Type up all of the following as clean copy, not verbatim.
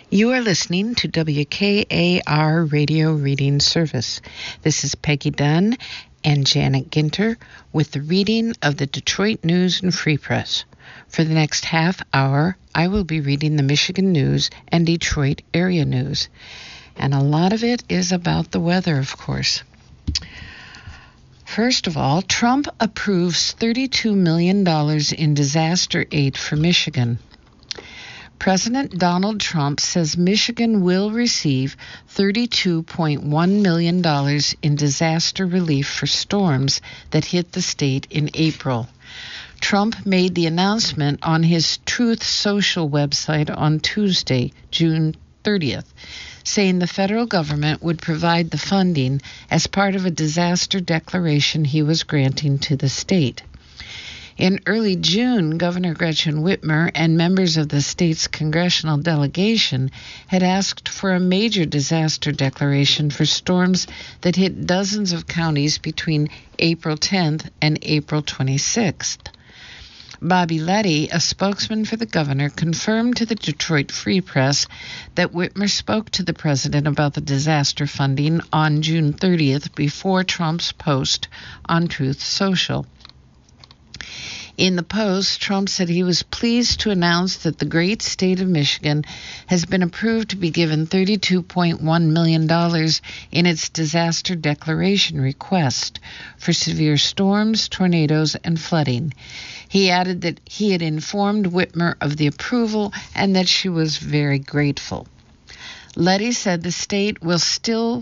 You are listening to WKAR Radio Reading Service. This is Peggy Dunn and Janet Ginter with the reading of the Detroit News and Free Press. For the next half hour, I will be reading the Michigan News and Detroit area news. And a lot of it is about the weather, of course. First of all, Trump approves $32 million in disaster aid for Michigan. President Donald Trump says Michigan will receive $32.1 million in disaster relief for storms that hit the state in April. Trump made the announcement on his Truth Social website on Tuesday, June 30th, saying the federal government would provide the funding as part of a disaster declaration he was granting to the state. In early June, Governor Gretchen Whitmer and members of the state's congressional delegation had asked for a major disaster declaration for storms that hit dozens of counties between April 10th and April 26th. Bobby Leddy, a spokesman for the governor, confirmed to the Detroit Free Press that Whitmer spoke to the president about the disaster funding on June 30th before Trump's post on Truth Social. In the post, Trump said he was pleased to announce that the great state of Michigan has been approved to be given $32.1 million in its disaster declaration request for severe storms, tornadoes, and flooding. He added that he had informed Whitmer of the approval and that she was very grateful. Leddy said the state was still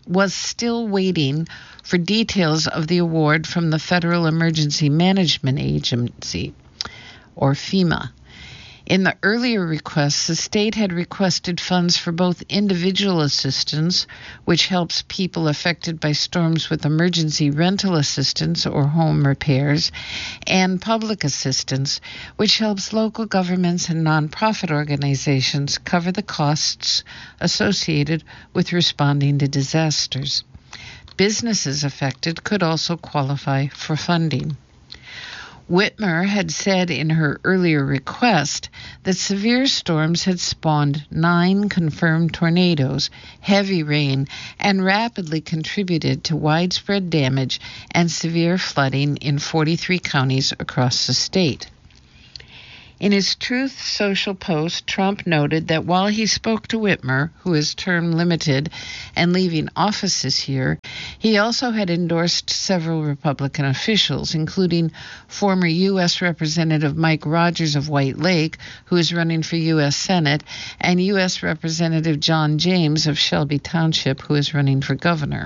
waiting for details of the award from the Federal Emergency Management Agency, or FEMA. In the earlier requests, the state had requested funds for both individual assistance, which helps people affected by storms with emergency rental assistance or home repairs, and public assistance, which helps local governments and nonprofit organizations cover the costs associated with responding to disasters. Businesses affected could also qualify for funding. Whitmer had said in her earlier request that severe storms had spawned 9 confirmed tornadoes, heavy rain, and rapidly contributed to widespread damage and severe flooding in 43 counties across the state. In his Truth Social post, Trump noted that while he spoke to Whitmer, who is term limited and leaving office this year, he also had endorsed several Republican officials, including former U.S. Representative Mike Rogers of White Lake, who is running for U.S. Senate, and U.S. Representative John James of Shelby Township, who is running for governor.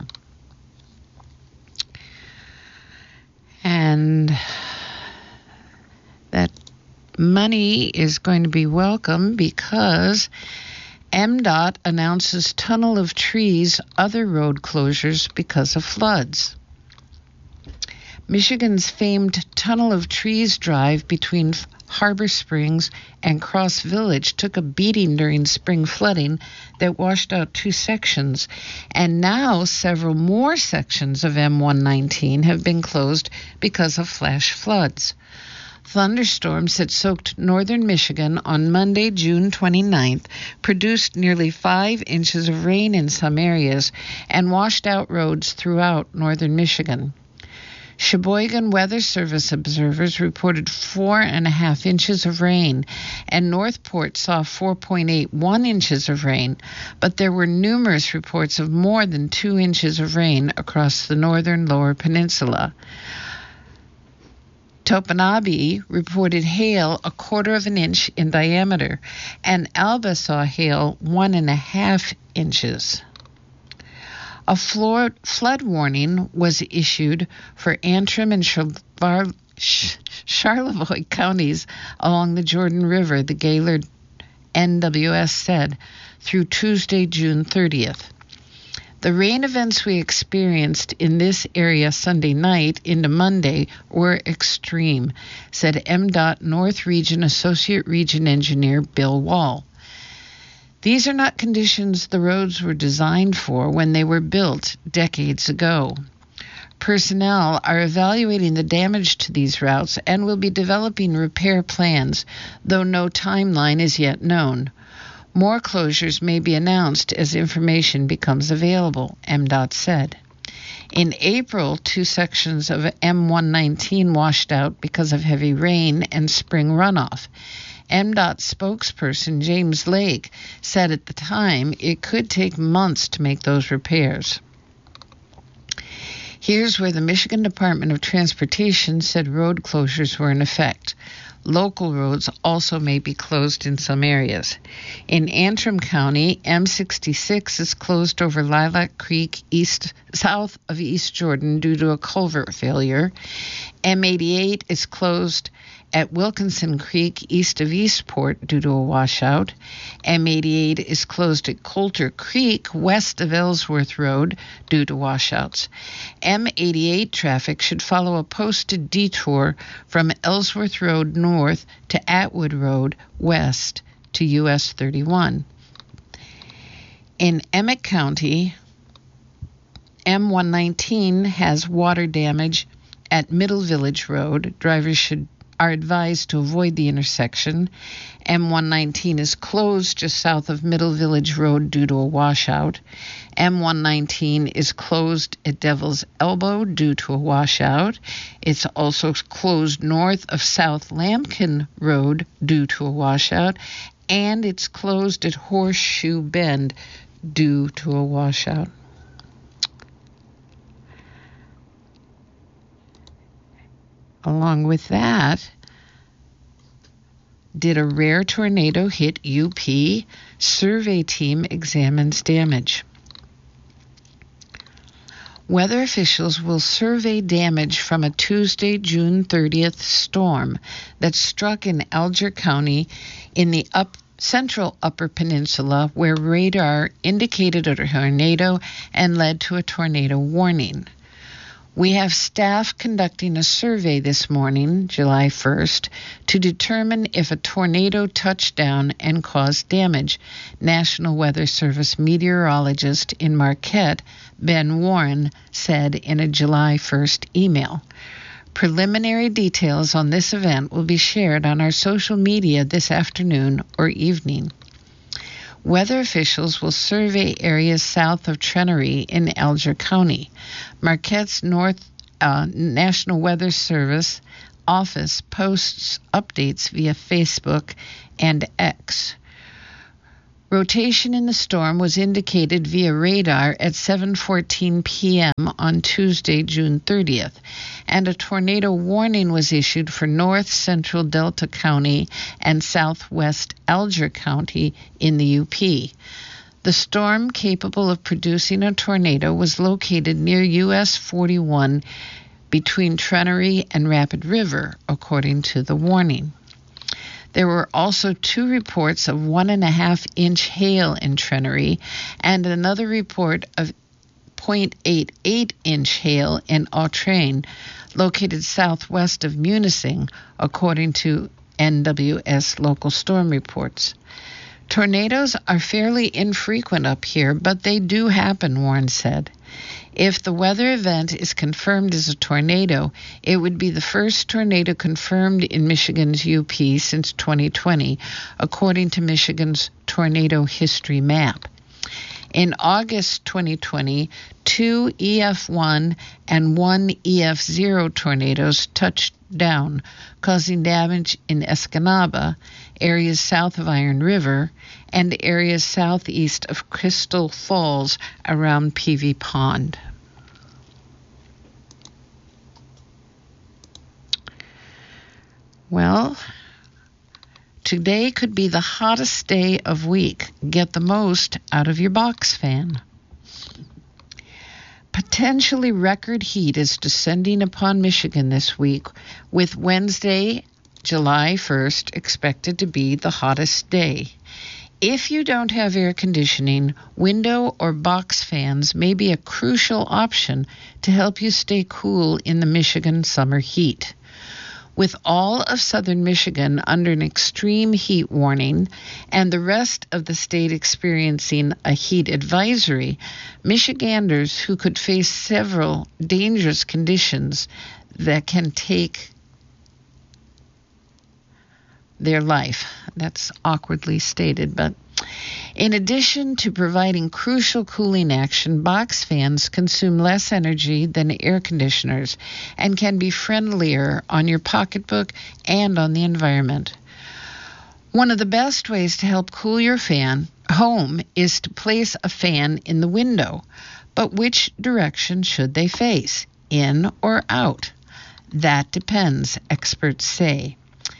And that money is going to be welcome because MDOT announces tunnel of trees, other road closures because of floods. Michigan's famed Tunnel of Trees drive between Harbor Springs and Cross Village took a beating during spring flooding that washed out 2 sections, and now several more sections of M119 have been closed because of flash floods. Thunderstorms that soaked northern Michigan on Monday, June 29th, produced nearly 5 inches of rain in some areas and washed out roads throughout northern Michigan. Sheboygan Weather Service observers reported 4.5 inches of rain, and Northport saw 4.81 inches of rain, but there were numerous reports of more than 2 inches of rain across the northern lower peninsula. Topinabe reported hail 1/4 of an inch in diameter, and Alba saw hail 1.5 inches. A flood warning was issued for Antrim and Charlevoix counties along the Jordan River, the Gaylord NWS said, through Tuesday, June 30th. The rain events we experienced in this area Sunday night into Monday were extreme, said MDOT North Region Associate Region Engineer Bill Wall. These are not conditions the roads were designed for when they were built decades ago. Personnel are evaluating the damage to these routes and will be developing repair plans, though no timeline is yet known. More closures may be announced as information becomes available, MDOT said. In April, 2 sections of M119 washed out because of heavy rain and spring runoff. MDOT spokesperson James Lake said at the time it could take months to make those repairs. Here's where the Michigan Department of Transportation said road closures were in effect. Local roads also may be closed in some areas. In Antrim County, M66 is closed over Lilac Creek south of East Jordan due to a culvert failure. M88 is closed at Wilkinson Creek east of Eastport due to a washout. M88 is closed at Coulter Creek west of Ellsworth Road due to washouts. M88 traffic should follow a posted detour from Ellsworth Road north to Atwood Road west to US 31. In Emmett County, M119 has water damage at Middle Village Road. Drivers are advised to avoid the intersection. M119 is closed just south of Middle Village Road due to a washout. M119 is closed at Devil's Elbow due to a washout. It's also closed north of South Lambkin Road due to a washout. And it's closed at Horseshoe Bend due to a washout. Along with that, did a rare tornado hit UP? Survey team examines damage. Weather officials will survey damage from a Tuesday, June 30th storm that struck in Alger County in the central Upper Peninsula, where radar indicated a tornado and led to a tornado warning. We have staff conducting a survey this morning, July 1st, to determine if a tornado touched down and caused damage, National Weather Service meteorologist in Marquette, Ben Warren, said in a July 1st email. Preliminary details on this event will be shared on our social media this afternoon or evening. Weather officials will survey areas south of Trenery in Alger County. Marquette's National Weather Service office posts updates via Facebook and X. Rotation in the storm was indicated via radar at 7:14 p.m. on Tuesday, June 30th, and a tornado warning was issued for north central Delta County and southwest Alger County in the UP. The storm capable of producing a tornado was located near US 41 between Trenery and Rapid River, according to the warning. There were also 2 reports of 1.5-inch hail in Trenery and another report of 0.88-inch hail in Autrain, located southwest of Munising, according to NWS local storm reports. Tornadoes are fairly infrequent up here, but they do happen, Warren said. If the weather event is confirmed as a tornado, it would be the first tornado confirmed in Michigan's UP since 2020, according to Michigan's tornado history map. In August 2020, 2 EF1 and 1 EF0 tornadoes touched down, causing damage in Escanaba, areas south of Iron River, and areas southeast of Crystal Falls around Peavy Pond. Well, today could be the hottest day of week. Get the most out of your box fan. Potentially record heat is descending upon Michigan this week, with Wednesday, July 1st, expected to be the hottest day. If you don't have air conditioning, window or box fans may be a crucial option to help you stay cool in the Michigan summer heat. With all of southern Michigan under an extreme heat warning and the rest of the state experiencing a heat advisory, Michiganders who could face several dangerous conditions that can take their life. That's awkwardly stated, but In addition to providing crucial cooling action, box fans consume less energy than air conditioners and can be friendlier on your pocketbook and on the environment. One of the best ways to help cool your home is to place a fan in the window. But which direction should they face, in or out? That depends, experts say.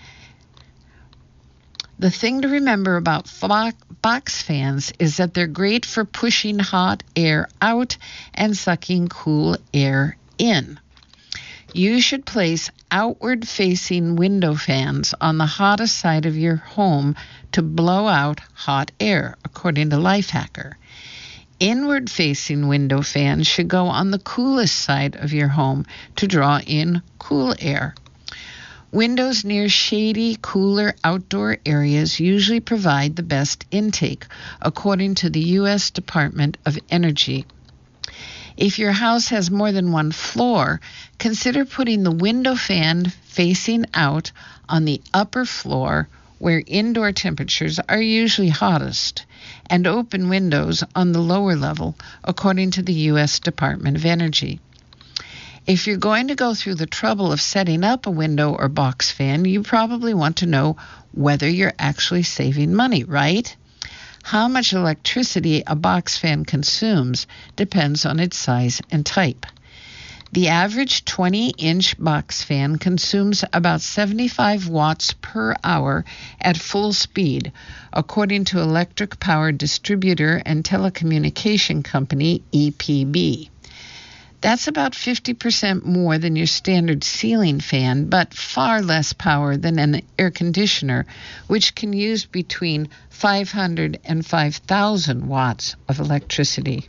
The thing to remember about box fans is that they're great for pushing hot air out and sucking cool air in. You should place outward-facing window fans on the hottest side of your home to blow out hot air, according to Lifehacker. Inward-facing window fans should go on the coolest side of your home to draw in cool air. Windows near shady, cooler outdoor areas usually provide the best intake, according to the U.S. Department of Energy. If your house has more than one floor, consider putting the window fan facing out on the upper floor where indoor temperatures are usually hottest, and open windows on the lower level, according to the U.S. Department of Energy. If you're going to go through the trouble of setting up a window or box fan, you probably want to know whether you're actually saving money, right? How much electricity a box fan consumes depends on its size and type. The average 20-inch box fan consumes about 75 watts per hour at full speed, according to electric power distributor and telecommunication company EPB. That's about 50% more than your standard ceiling fan, but far less power than an air conditioner, which can use between 500 and 5,000 watts of electricity.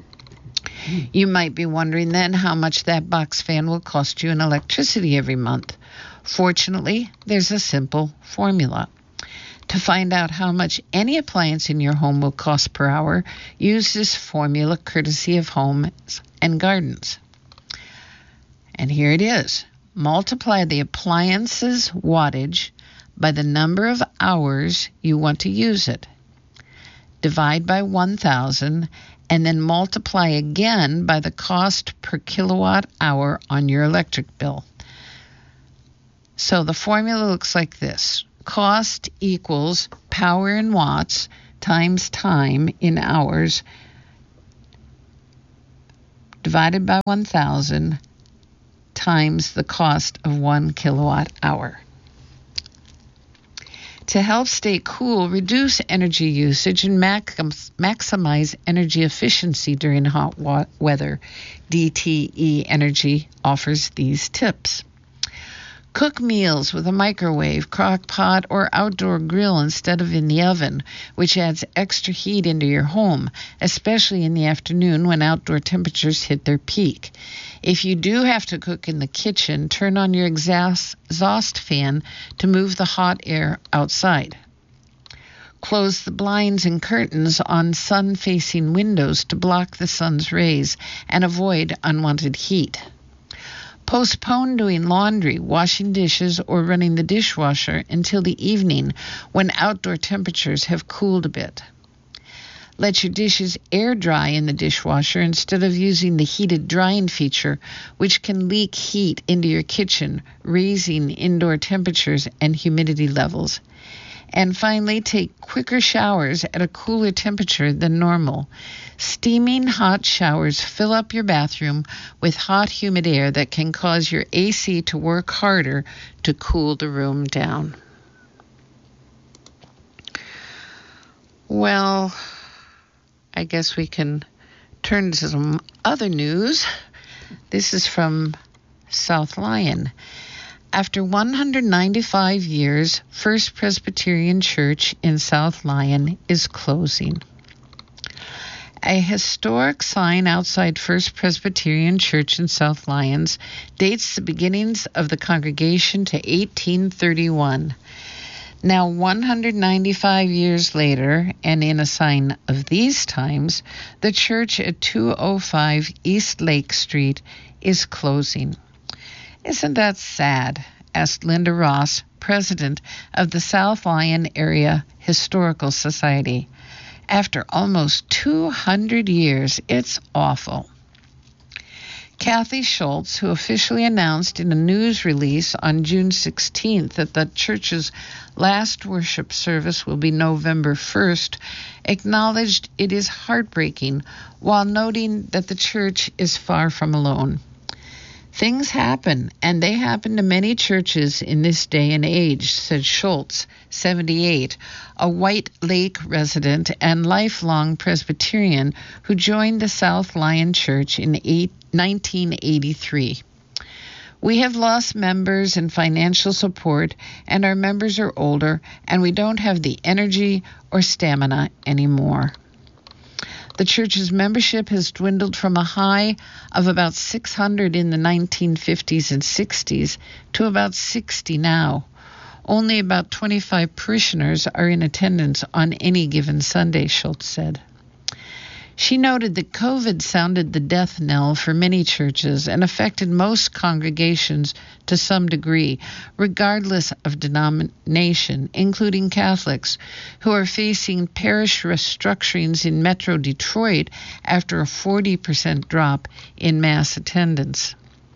You might be wondering then how much that box fan will cost you in electricity every month. Fortunately, there's a simple formula. To find out how much any appliance in your home will cost per hour, use this formula courtesy of Homes and Gardens. And here it is. Multiply the appliance's wattage by the number of hours you want to use it. Divide by 1,000 and then multiply again by the cost per kilowatt hour on your electric bill. So the formula looks like this. Cost equals power in watts times time in hours divided by 1,000 times the cost of 1 kilowatt hour. To help stay cool, reduce energy usage and maximize energy efficiency during hot weather, DTE Energy offers these tips. Cook meals with a microwave, crock pot, or outdoor grill instead of in the oven, which adds extra heat into your home, especially in the afternoon when outdoor temperatures hit their peak. If you do have to cook in the kitchen, turn on your exhaust fan to move the hot air outside. Close the blinds and curtains on sun-facing windows to block the sun's rays and avoid unwanted heat. Postpone doing laundry, washing dishes, or running the dishwasher until the evening when outdoor temperatures have cooled a bit. Let your dishes air dry in the dishwasher instead of using the heated drying feature, which can leak heat into your kitchen, raising indoor temperatures and humidity levels. And finally, take quicker showers at a cooler temperature than normal. Steaming hot showers fill up your bathroom with hot, humid air that can cause your AC to work harder to cool the room down. Well, I guess we can turn to some other news. This is from South Lyon. After 195 years, First Presbyterian Church in South Lyon is closing. A historic sign outside First Presbyterian Church in South Lyons dates the beginnings of the congregation to 1831. Now, 195 years later, and in a sign of these times, the church at 205 East Lake Street is closing. Isn't that sad? Asked Linda Ross, president of the South Lyon Area Historical Society. after almost 200 years. It's awful. Kathy Schultz, who officially announced in a news release on June 16th that the church's last worship service will be November 1st, acknowledged it is heartbreaking while noting that the church is far from alone. Things happen, and they happen to many churches in this day and age, said Schultz, 78, a White Lake resident and lifelong Presbyterian who joined the South Lyon Church in 1983. We have lost members and financial support, and our members are older, and we don't have the energy or stamina anymore. The church's membership has dwindled from a high of about 600 in the 1950s and 60s to about 60 now. Only about 25 parishioners are in attendance on any given Sunday, Schultz said. She noted that COVID sounded the death knell for many churches and affected most congregations to some degree, regardless of denomination, including Catholics, who are facing parish restructurings in Metro Detroit after a 40% drop in mass attendance.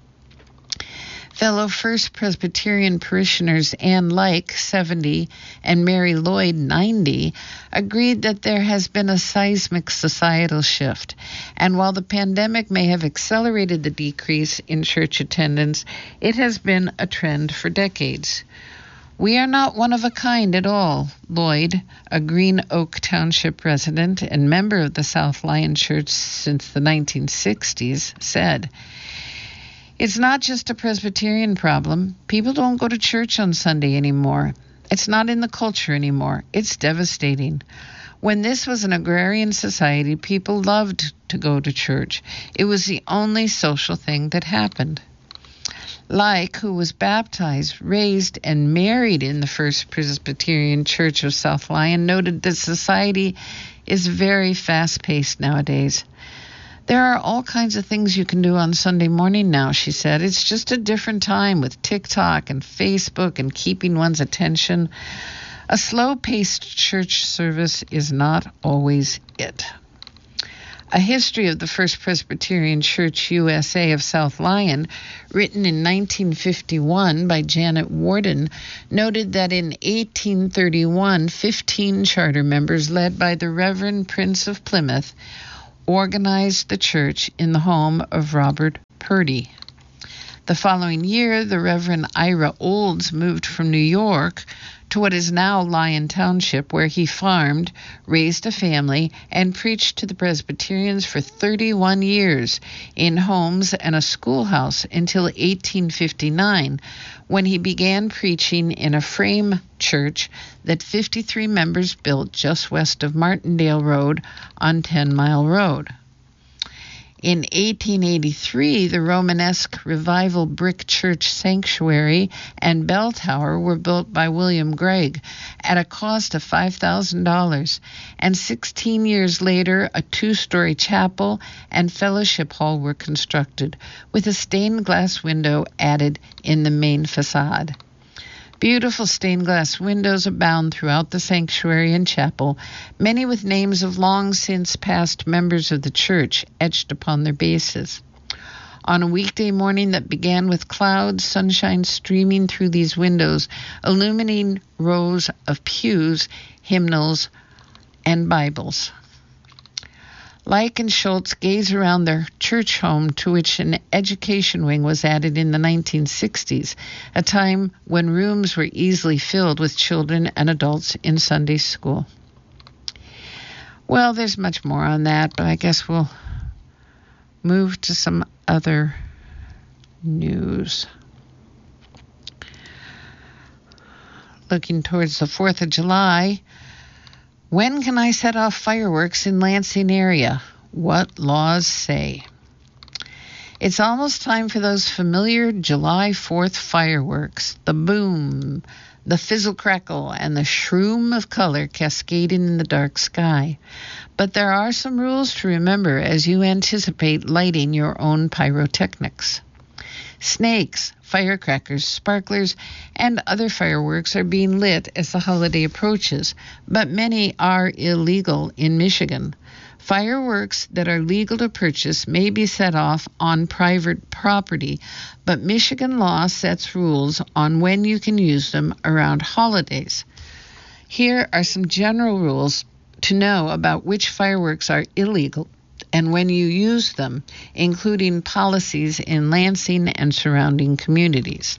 Fellow First Presbyterian parishioners Ann Like, 70, and Mary Lloyd, 90, agreed that there has been a seismic societal shift, and while the pandemic may have accelerated the decrease in church attendance, it has been a trend for decades. We are not one of a kind at all, Lloyd, a Green Oak Township resident and member of the South Lyon Church since the 1960s, said. It's not just a Presbyterian problem. People don't go to church on Sunday anymore. It's not in the culture anymore. It's devastating. When this was an agrarian society, people loved to go to church. It was the only social thing that happened. Like, who was baptized, raised, and married in the First Presbyterian Church of South Lyon, noted that society is very fast-paced nowadays. There are all kinds of things you can do on Sunday morning now, she said. It's just a different time with TikTok and Facebook and keeping one's attention. A slow-paced church service is not always it. A History of the First Presbyterian Church USA of South Lyon, written in 1951 by Janet Warden, noted that in 1831, 15 charter members led by the Reverend Prince of Plymouth organized the church in the home of Robert Purdy. The following year, the Reverend Ira Olds moved from New York to what is now Lyon Township, where he farmed, raised a family, and preached to the Presbyterians for 31 years in homes and a schoolhouse until 1859, when he began preaching in a frame church that 53 members built just west of Martindale Road on 10 Mile Road. In 1883, the Romanesque Revival Brick Church Sanctuary and Bell Tower were built by William Gregg at a cost of $5,000, and 16 years later, a 2-story chapel and fellowship hall were constructed, with a stained glass window added in the main facade. Beautiful stained glass windows abound throughout the sanctuary and chapel, many with names of long since past members of the church etched upon their bases. On a weekday morning that began with clouds, sunshine streaming through these windows, illuminating rows of pews, hymnals, and Bibles. Like and Schultz gaze around their church home, to which an education wing was added in the 1960s, a time when rooms were easily filled with children and adults in Sunday school. Well, there's much more on that, but I guess we'll move to some other news. Looking towards the 4th of July, when can I set off fireworks in Lansing area? What laws say? It's almost time for those familiar July 4th fireworks, the boom, the fizzle crackle, and the shroom of color cascading in the dark sky. But there are some rules to remember as you anticipate lighting your own pyrotechnics. Snakes, firecrackers, sparklers, and other fireworks are being lit as the holiday approaches, but many are illegal in Michigan. Fireworks that are legal to purchase may be set off on private property, but Michigan law sets rules on when you can use them around holidays. Here are some general rules to know about which fireworks are illegal and when you use them, including policies in Lansing and surrounding communities.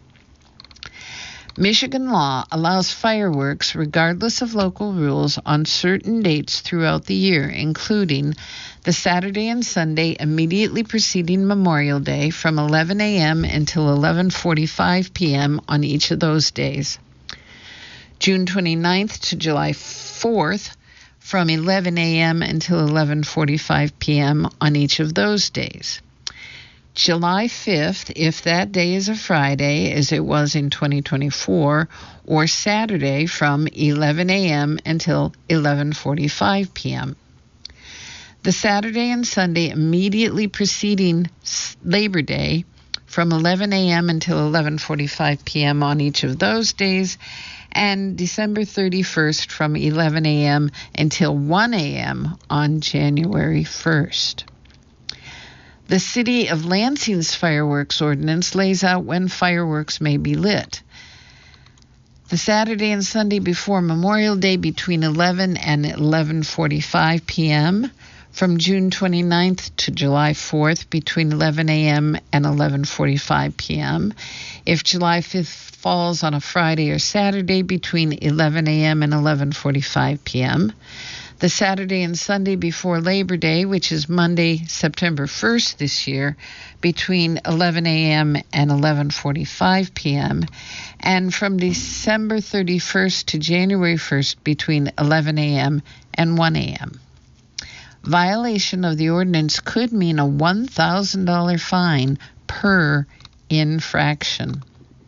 Michigan law allows fireworks regardless of local rules on certain dates throughout the year, including the Saturday and Sunday immediately preceding Memorial Day from 11 a.m. until 11:45 p.m. on each of those days. June 29th to July 4th from 11 a.m. until 11:45 p.m. on each of those days. July 5th, if that day is a Friday, as it was in 2024, or Saturday from 11 a.m. until 11:45 p.m. The Saturday and Sunday immediately preceding Labor Day from 11 a.m. until 11:45 p.m. on each of those days, and December 31st from 11 a.m. until 1 a.m. on January 1st. The City of Lansing's fireworks ordinance lays out when fireworks may be lit. The Saturday and Sunday before Memorial Day between 11 and 11:45 p.m., from June 29th to July 4th between 11 a.m. and 11:45 p.m., if July 5th falls on a Friday or Saturday between 11 a.m. and 11:45 p.m., the Saturday and Sunday before Labor Day, which is Monday, September 1st this year, between 11 a.m. and 11:45 p.m., and from December 31st to January 1st between 11 a.m. and 1 a.m. Violation of the ordinance could mean a $1,000 fine per infraction.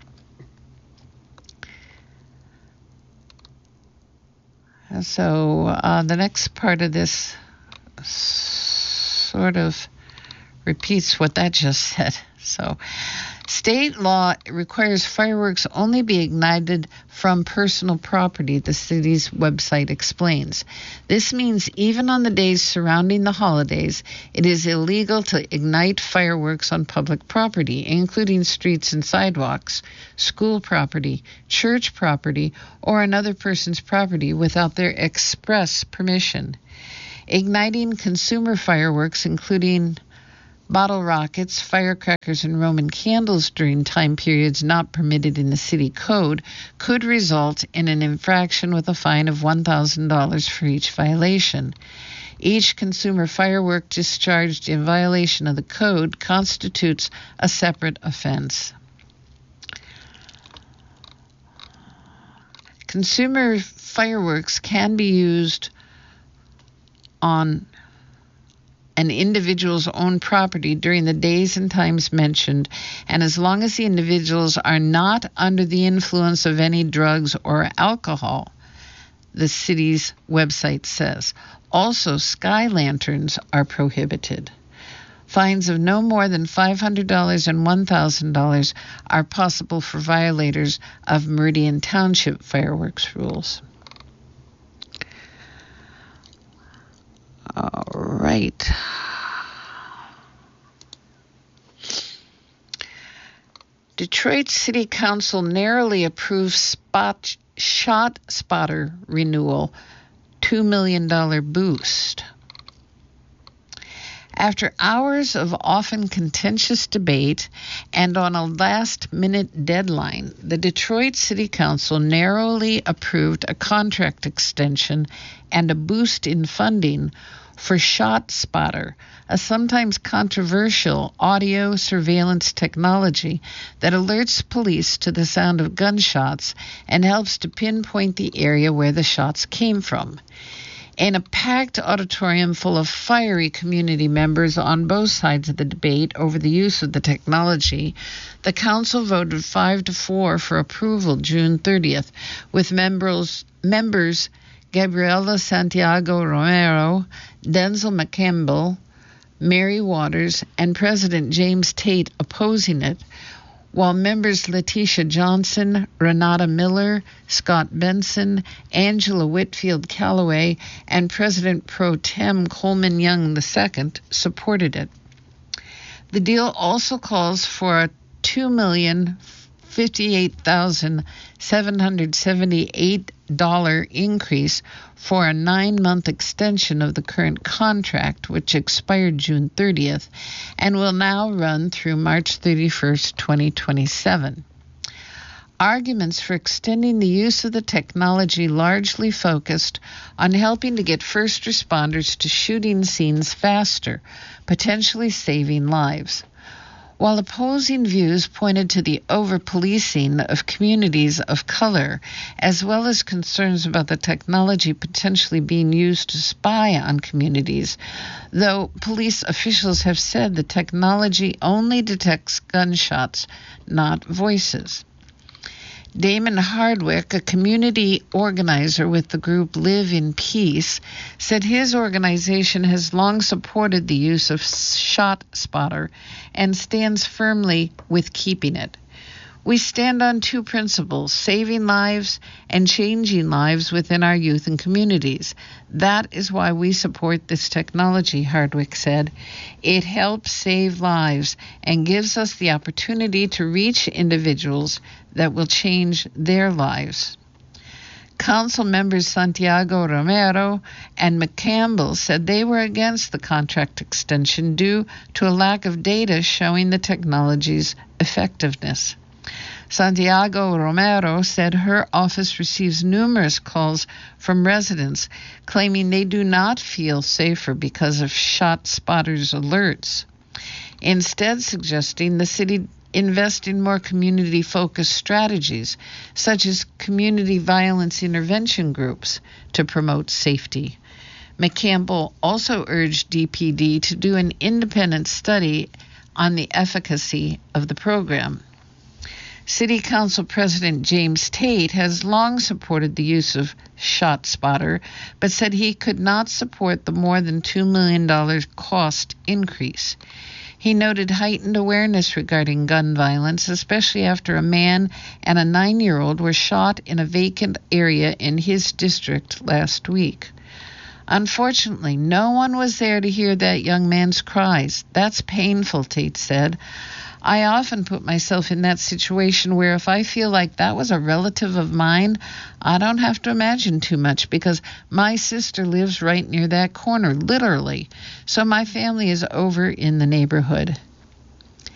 So the next part of this sort of repeats what that just said. So state law requires fireworks only be ignited from personal property, the city's website explains. This means even on the days surrounding the holidays, it is illegal to ignite fireworks on public property, including streets and sidewalks, school property, church property, or another person's property without their express permission. Igniting consumer fireworks, including bottle rockets, firecrackers, and Roman candles during time periods not permitted in the city code could result in an infraction with a fine of $1,000 for each violation. Each consumer firework discharged in violation of the code constitutes a separate offense. Consumer fireworks can be used on an individual's own property during the days and times mentioned, and as long as the individuals are not under the influence of any drugs or alcohol, the city's website says. Also, sky lanterns are prohibited. Fines of no more than $500 and $1,000 are possible for violators of Meridian Township fireworks rules. All right. Detroit City Council narrowly approves Shot Spotter renewal, $2 million boost. After hours of often contentious debate and on a last-minute deadline, the Detroit City Council narrowly approved a contract extension and a boost in funding for Shot Spotter, a sometimes controversial audio surveillance technology that alerts police to the sound of gunshots and helps to pinpoint the area where the shots came from. In a packed auditorium full of fiery community members on both sides of the debate over the use of the technology, the council voted 5-4 for approval June 30th, with members Gabriela Santiago Romero, Denzel McCampbell, Mary Waters, and President James Tate opposing it, while members Letitia Johnson, Renata Miller, Scott Benson, Angela Whitfield Callaway, and President Pro Tem Coleman Young II supported it. The deal also calls for a $2,058,778 increase for a 9-month extension of the current contract, which expired June 30th and will now run through March 31st, 2027. Arguments for extending the use of the technology largely focused on helping to get first responders to shooting scenes faster, potentially saving lives. While opposing views pointed to the over-policing of communities of color, as well as concerns about the technology potentially being used to spy on communities, though police officials have said the technology only detects gunshots, not voices. Damon Hardwick, a community organizer with the group Live in Peace, said his organization has long supported the use of ShotSpotter and stands firmly with keeping it. We stand on two principles, saving lives and changing lives within our youth and communities. That is why we support this technology, Hardwick said. It helps save lives and gives us the opportunity to reach individuals that will change their lives. Council members Santiago Romero and McCampbell said they were against the contract extension due to a lack of data showing the technology's effectiveness. Santiago Romero said her office receives numerous calls from residents claiming they do not feel safer because of ShotSpotter's alerts, instead suggesting the city invest in more community-focused strategies, such as community violence intervention groups, to promote safety. McCampbell also urged DPD to do an independent study on the efficacy of the program. City Council President James Tate has long supported the use of ShotSpotter, but said he could not support the more than $2 million cost increase. He noted heightened awareness regarding gun violence, especially after a man and a 9-year-old were shot in a vacant area in his district last week. Unfortunately, no one was there to hear that young man's cries. That's painful, Tate said. I often put myself in that situation where if I feel like that was a relative of mine, I don't have to imagine too much because my sister lives right near that corner, literally. So my family is over in the neighborhood.